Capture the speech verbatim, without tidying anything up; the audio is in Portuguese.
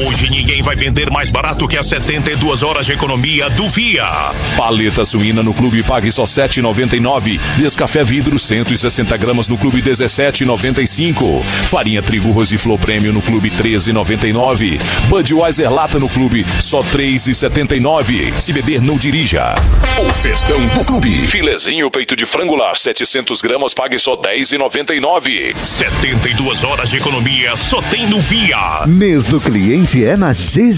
Hoje ninguém vai vender mais barato que as setenta e duas horas de economia do Via. Paleta suína no clube pague só sete reais e noventa e nove centavos. Descafé vidro cento e sessenta gramas no clube dezessete reais e noventa e cinco centavos. Farinha trigo Rosiflor Prêmio no clube treze reais e noventa e nove centavos. Budweiser lata no clube só três reais e setenta e nove centavos. Se beber, não dirija. O festão do clube. Filezinho peito de frango lá, setecentas gramas, pague só dez reais e noventa e nove centavos. setenta e duas horas de economia só tem no Via. Mês do cliente é na G G.